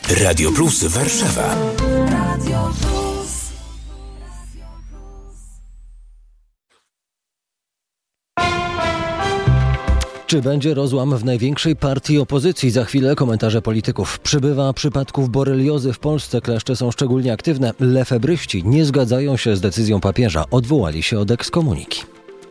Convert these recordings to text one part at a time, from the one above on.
Radio Plus Warszawa. Czy będzie rozłam w największej partii opozycji? Za chwilę komentarze polityków. Przybywa przypadków boreliozy w Polsce. Kleszcze są szczególnie aktywne. Lefebryści nie zgadzają się z decyzją papieża. Odwołali się od ekskomuniki.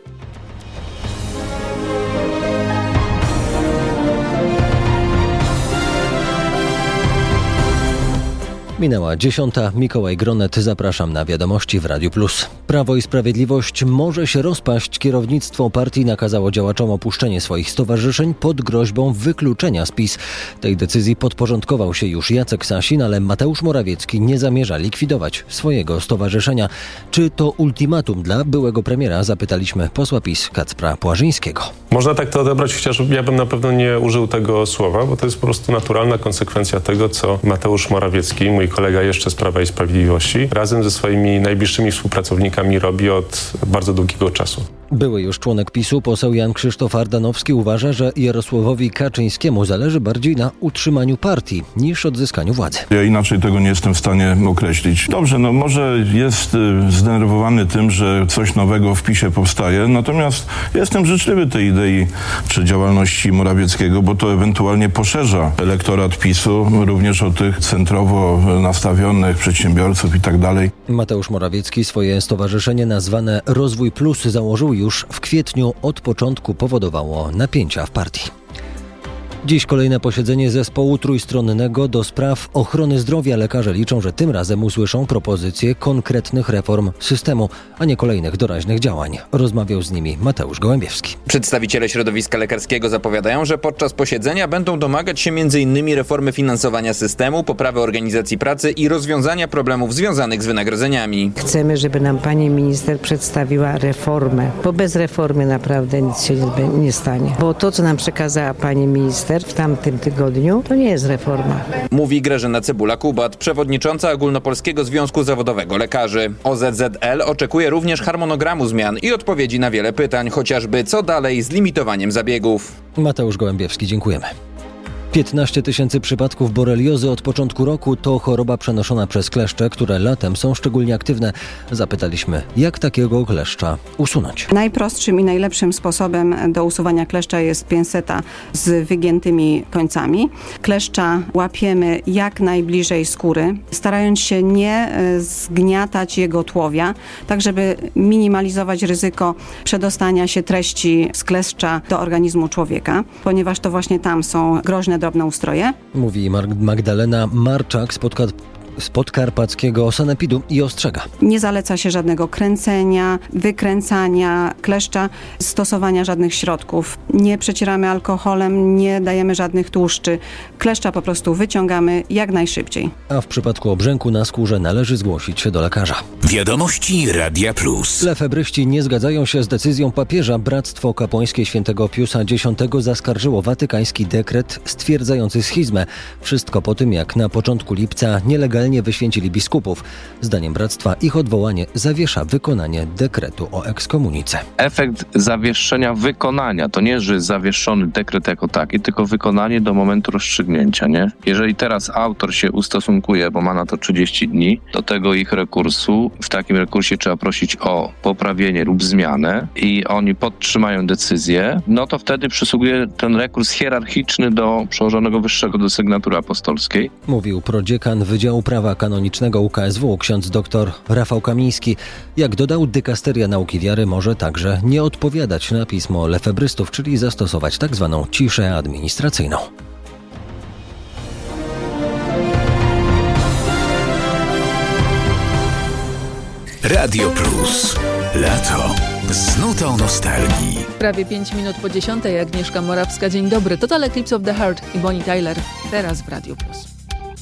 Minęła 10. Mikołaj Gronet. Zapraszam na wiadomości w Radiu Plus. Prawo i Sprawiedliwość może się rozpaść. Kierownictwo partii nakazało działaczom opuszczenie swoich stowarzyszeń pod groźbą wykluczenia z PiS. Tej decyzji podporządkował się już Jacek Sasin, ale Mateusz Morawiecki nie zamierza likwidować swojego stowarzyszenia. Czy to ultimatum dla byłego premiera? Zapytaliśmy posła PiS Kacpra Płażyńskiego. Można tak to odebrać, chociaż ja bym na pewno nie użył tego słowa, bo to jest po prostu naturalna konsekwencja tego, co Mateusz Morawiecki, mój kolega jeszcze z Prawa i Sprawiedliwości, razem ze swoimi najbliższymi współpracownikami robi od bardzo długiego czasu. Były już członek PiS-u, poseł Jan Krzysztof Ardanowski uważa, że Jarosławowi Kaczyńskiemu zależy bardziej na utrzymaniu partii niż odzyskaniu władzy. Ja inaczej tego nie jestem w stanie określić. Dobrze, może jest zdenerwowany tym, że coś nowego w PiS-ie powstaje, natomiast jestem życzliwy tej idei czy działalności Morawieckiego, bo to ewentualnie poszerza elektorat PiS-u, również o tych centrowo nastawionych przedsiębiorców i tak dalej. Mateusz Morawiecki swoje stowarzyszenie nazwane Rozwój Plus założył już w kwietniu. Od początku powodowało napięcia w partii. Dziś kolejne posiedzenie zespołu trójstronnego do spraw ochrony zdrowia. Lekarze liczą, że tym razem usłyszą propozycje konkretnych reform systemu, a nie kolejnych doraźnych działań. Rozmawiał z nimi Mateusz Gołębiewski. Przedstawiciele środowiska lekarskiego zapowiadają, że podczas posiedzenia będą domagać się m.in. reformy finansowania systemu, poprawy organizacji pracy i rozwiązania problemów związanych z wynagrodzeniami. Chcemy, żeby nam pani minister przedstawiła reformę, bo bez reformy naprawdę nic się nie stanie. Bo to, co nam przekazała pani minister w tamtym tygodniu, to nie jest reforma. Mówi Grażyna Cebula-Kubat, przewodnicząca Ogólnopolskiego Związku Zawodowego Lekarzy. OZZL oczekuje również harmonogramu zmian i odpowiedzi na wiele pytań, chociażby co dalej z limitowaniem zabiegów. Mateusz Gołębiewski, dziękujemy. 15 000 przypadków boreliozy od początku roku to choroba przenoszona przez kleszcze, które latem są szczególnie aktywne. Zapytaliśmy, jak takiego kleszcza usunąć. Najprostszym i najlepszym sposobem do usuwania kleszcza jest pinseta z wygiętymi końcami. Kleszcza łapiemy jak najbliżej skóry, starając się nie zgniatać jego tułowia, tak żeby minimalizować ryzyko przedostania się treści z kleszcza do organizmu człowieka, ponieważ to właśnie tam są groźne drobnoustroje. Mówi Magdalena Marczak z podkarpackiego sanepidu i ostrzega. Nie zaleca się żadnego kręcenia, wykręcania kleszcza, stosowania żadnych środków. Nie przecieramy alkoholem, nie dajemy żadnych tłuszczy. Kleszcza po prostu wyciągamy jak najszybciej. A w przypadku obrzęku na skórze należy zgłosić się do lekarza. Wiadomości Radia Plus. Lefebryści nie zgadzają się z decyzją papieża. Bractwo Kapłańskie Świętego Piusa X zaskarżyło watykański dekret stwierdzający schizmę. Wszystko po tym, jak na początku lipca nielegalnie wyświęcili biskupów. Zdaniem bractwa ich odwołanie zawiesza wykonanie dekretu o ekskomunice. Efekt zawieszenia wykonania to nie, że jest zawieszony dekret jako taki, tylko wykonanie do momentu rozstrzygnięcia, nie? Jeżeli teraz autor się ustosunkuje, bo ma na to 30 dni, do tego ich rekursu, w takim rekursie trzeba prosić o poprawienie lub zmianę i oni podtrzymają decyzję, no to wtedy przysługuje ten rekurs hierarchiczny do przełożonego wyższego do sygnatury apostolskiej. Mówił prodziekan Wydziału Prawa Kanonicznego UKSW ksiądz dr Rafał Kamiński. Jak dodał, dykasteria nauki wiary może także nie odpowiadać na pismo lefebrystów, czyli zastosować tak zwaną ciszę administracyjną. Radio Plus. Lato. Z nutą nostalgii. Prawie 5 minut po 10:00. Agnieszka Morawska. Dzień dobry. Total Eclipse of the Heart i Bonnie Tyler. Teraz w Radio Plus.